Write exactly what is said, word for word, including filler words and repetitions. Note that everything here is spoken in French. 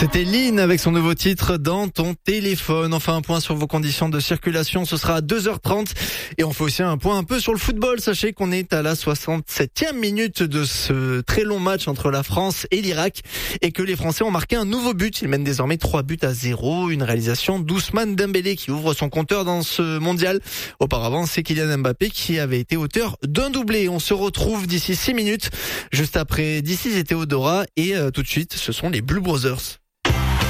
C'était Lynn avec son nouveau titre Dans ton téléphone. Enfin, un point sur vos conditions de circulation, ce sera à deux heures trente. Et on fait aussi un point un peu sur le football. Sachez qu'on est à la soixante-septième minute de ce très long match entre la France et l'Irak et que les Français ont marqué un nouveau but. Ils mènent désormais trois buts à zéro. Une réalisation d'Ousmane Dembélé qui ouvre son compteur dans ce mondial. Auparavant, c'est Kylian Mbappé qui avait été auteur d'un doublé. On se retrouve d'ici six minutes, juste après d'ici et Théodora. Et euh, tout de suite, ce sont les Blue Brothers.